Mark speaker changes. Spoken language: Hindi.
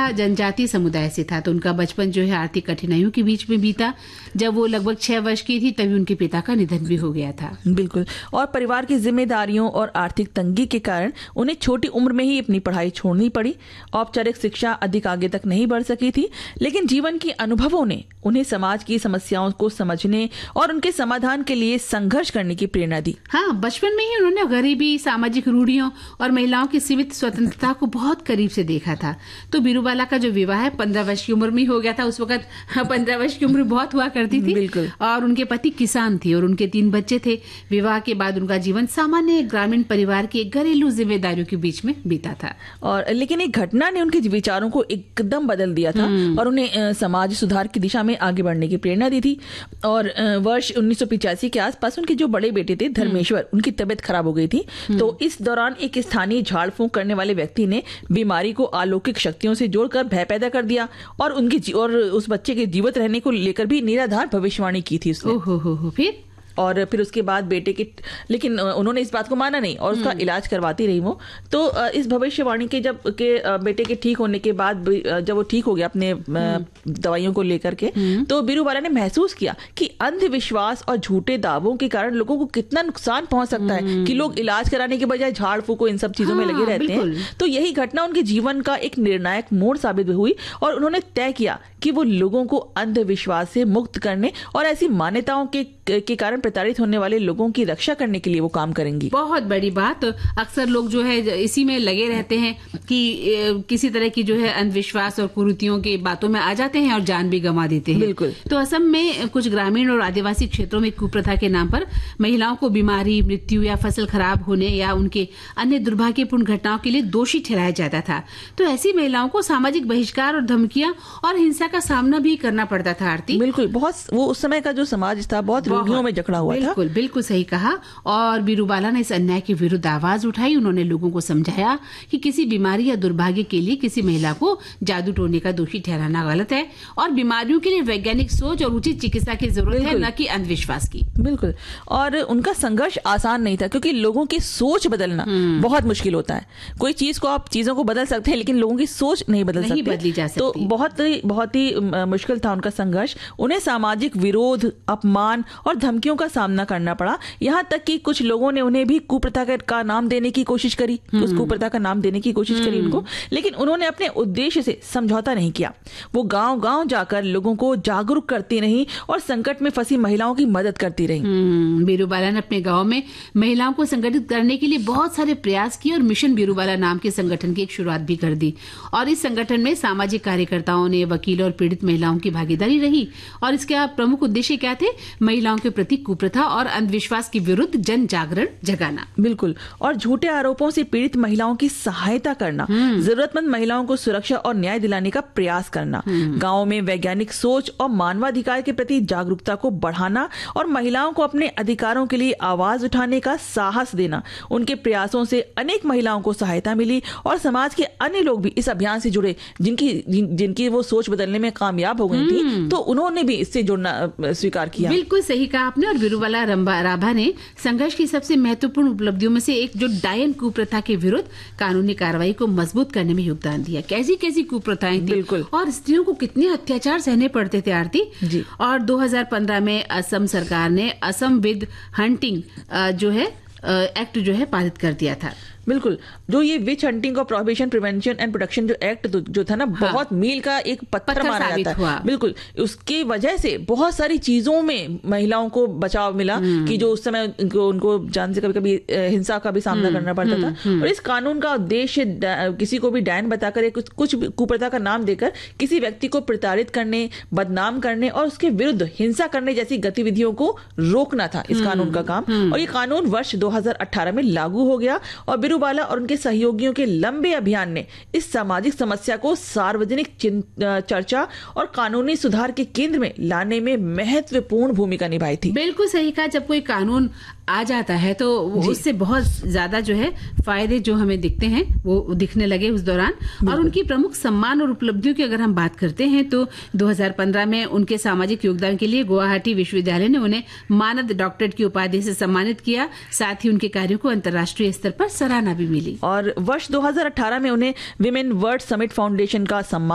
Speaker 1: जनजातीय समुदाय से था, तो उनका बचपन जो है आर्थिक कठिनाइयों के बीच में बीता। जब वो लगभग 6 वर्ष की थी तभी उनके पिता का निधन भी हो गया था।
Speaker 2: बिल्कुल। और परिवार की जिम्मेदारियों और आर्थिक तंगी के कारण उन्हें छोटी उम्र में ही अपनी पढ़ाई छोड़नी पड़ी। औपचारिक शिक्षा अधिक आगे तक नहीं बढ़ सकी थी, लेकिन जीवन के अनुभवों ने उन्हें समाज की समस्याओं को समझने और उनके समाधान के लिए संघर्ष करने की प्रेरणा दी।
Speaker 1: हाँ, बचपन में ही उन्होंने गरीबी, सामाजिक रूढ़ियों और महिलाओं की सीमित स्वतंत्रता को बहुत करीब से देखा था। तो बीरूबाला का जो विवाह है 15 वर्ष की उम्र में हो गया था। उस वक्त 15 वर्ष की उम्र बहुत हुआ करती थी।
Speaker 2: बिल्कुल।
Speaker 1: और उनके पति किसान थे और उनके 3 बच्चे थे। विवाह के बाद उनका जीवन सामान्य ग्रामीण परिवार के घरेलू जिम्मेदारियों के बीच में बीता था।
Speaker 2: और लेकिन एक घटना ने उनके विचारों को एकदम बदल दिया था और उन्हें समाज सुधार की दिशा में आगे बढ़ने की प्रेरणा दी थी। और वर्ष 1985 के आसपास उनके जो बड़े बेटे थे धर्मेश्वर, उनकी तबीयत खराब हो गई थी। तो इस दौरान एक स्थानीय झाड़ फूंक करने वाले व्यक्ति ने बीमारी को अलौकिक शक्तियों से जोड़कर भय पैदा कर दिया और उस बच्चे के जीवित रहने को लेकर भी निराधार भविष्यवाणी की थी उसने।
Speaker 1: ओहो,
Speaker 2: फिर उसके बाद बेटे की, लेकिन उन्होंने इस बात को माना नहीं और उसका इलाज करवाती रही वो। तो इस भविष्यवाणी के बेटे के ठीक होने के बाद जब वो ठीक हो गया अपने दवाइयों को लेकर के, तो बीरूबाला ने महसूस किया कि अंधविश्वास और झूठे दावों के कारण लोगों को कितना नुकसान पहुंच सकता है कि लोग इलाज कराने के बजाय झाड़ फूको इन सब चीजों में लगे रहते हैं। तो यही घटना उनके जीवन का एक निर्णायक मोड़ साबित हुई और उन्होंने तय किया कि वो लोगों को अंधविश्वास से मुक्त करने और ऐसी मान्यताओं के कारण प्रताड़ित होने वाले लोगों की रक्षा करने के लिए वो काम करेंगी।
Speaker 1: बहुत बड़ी बात। अक्सर लोग जो है इसी में लगे रहते हैं कि किसी तरह की जो है अंधविश्वास और कुरीतियों की बातों में आ जाते हैं और जान भी गंवा देते हैं।
Speaker 2: बिल्कुल।
Speaker 1: तो असम में कुछ ग्रामीण और आदिवासी क्षेत्रों में कुप्रथा के नाम पर महिलाओं को बीमारी, मृत्यु या फसल खराब होने या उनके अन्य दुर्भाग्यपूर्ण घटनाओं के लिए दोषी ठहराया जाता था। तो ऐसी महिलाओं को सामाजिक बहिष्कार और धमकियां और हिंसा का सामना भी करना पड़ता था। आरती,
Speaker 2: बिल्कुल। बहुत वो उस समय का जो समाज था बहुत रूढ़ियों में जकड़ा हुआ था।
Speaker 1: बिल्कुल सही कहा। और बीरूबाला ने इस अन्याय के विरुद्ध आवाज उठाई। उन्होंने लोगों को समझाया कि किसी बीमारी या दुर्भाग्य के लिए किसी महिला को जादू टोने का दोषी ठहराना गलत है और बीमारियों के लिए वैज्ञानिक सोच और उचित चिकित्सा की जरूरत है, न कि अंधविश्वास की।
Speaker 2: बिल्कुल। और उनका संघर्ष आसान नहीं था क्योंकि लोगों की सोच बदलना बहुत मुश्किल होता है। कोई चीज को आप चीजों को बदल सकते हैं लेकिन लोगों की सोच नहीं बदली जा सकती। तो बहुत ही मुश्किल था उनका संघर्ष। उन्हें सामाजिक विरोध, अपमान और धमकियों का सामना करना पड़ा। यहाँ तक कि कुछ लोगों ने उन्हें भी कुप्रथा का नाम देने की कोशिश करी, उस कुप्रथा का नाम देने की कोशिश करी उनको, लेकिन उन्होंने अपने उद्देश्य से समझौता नहीं किया। वो गांव-गांव जाकर लोगों को जागरूक करती रही और संकट में फंसी महिलाओं की मदद करती रही।
Speaker 1: बीरूबाला ने अपने गांव में महिलाओं को संगठित करने के लिए बहुत सारे प्रयास किए और मिशन बीरूबाला नाम के संगठन की एक शुरुआत भी कर दी। और इस संगठन में सामाजिक कार्यकर्ताओं ने, वकीलों और पीड़ित महिलाओं की भागीदारी रही। और इसका प्रमुख उद्देश्य क्या थे? महिलाओं के प्रति कुप्रथा और अंधविश्वास के विरुद्ध जन जागरण जगाना।
Speaker 2: बिल्कुल। और झूठे आरोपों से पीड़ित महिलाओं की सहायता करना, जरूरतमंद महिलाओं को सुरक्षा और न्याय दिलाने का प्रयास करना, गांव में वैज्ञानिक सोच और मानवाधिकार के प्रति जागरूकता को बढ़ाना और महिलाओं को अपने अधिकारों के लिए आवाज उठाने का साहस देना। उनके प्रयासों से अनेक महिलाओं को सहायता मिली और समाज के अन्य लोग भी इस अभियान से जुड़े जिनकी वो सोच बदलने में कामयाब हो गई थी, तो उन्होंने भी इससे जुड़ना स्वीकार किया।
Speaker 1: बिल्कुल सही कहा आपने। और बीरूबाला राभा ने संघर्ष की सबसे महत्वपूर्ण उपलब्धियों में से एक जो डायन कुप्रथा के विरुद्ध कानूनी कार्रवाई को मजबूत करने में योगदान दिया। कैसी कुप्रथाएं थी और स्त्रियों को कितने अत्याचार सहने पड़ते थे। आरती जी। और 2015 में असम सरकार ने असम विद हंटिंग जो है एक्ट जो है पारित कर दिया था।
Speaker 2: बिल्कुल। जो ये विच हंटिंग और प्रोहिबिशन, प्रिवेंशन एंड प्रोटेक्शन जो एक्ट जो था ना, बहुत मील का एक पत्थर माना जाता है। बिल्कुल। उसकी वजह से बहुत सारी चीजों में महिलाओं को बचाव मिला कि जो उस समय उनको जान से कभी-कभी हिंसा का भी सामना करना पड़ता था। और इस कानून का उद्देश्य किसी को भी डायन बताकर कुछ कुप्रथा का नाम देकर किसी व्यक्ति को प्रताड़ित करने, बदनाम करने और उसके विरुद्ध हिंसा करने जैसी गतिविधियों को रोकना था इस कानून का काम। और ये कानून वर्ष 2018 में लागू हो गया और बीरूबाला और उनके सहयोगियों के लंबे अभियान ने इस सामाजिक समस्या को सार्वजनिक चर्चा और कानूनी सुधार के केंद्र में लाने में महत्वपूर्ण भूमिका निभाई थी।
Speaker 1: बिल्कुल सही कहा। जब कोई कानून आ जाता है तो उससे बहुत ज्यादा जो है फायदे जो हमें दिखते हैं वो दिखने लगे उस दौरान। और उनकी प्रमुख सम्मान और उपलब्धियों की अगर हम बात करते हैं तो 2015 में उनके सामाजिक योगदान के लिए गुवाहाटी विश्वविद्यालय ने उन्हें मानद डॉक्टरेट की उपाधि से सम्मानित किया। साथ ही उनके कार्यों को अंतर्राष्ट्रीय स्तर पर सराहना भी मिली।
Speaker 2: और वर्ष 2018 में उन्हें विमेन वर्ल्ड समिट फाउंडेशन का सम्मान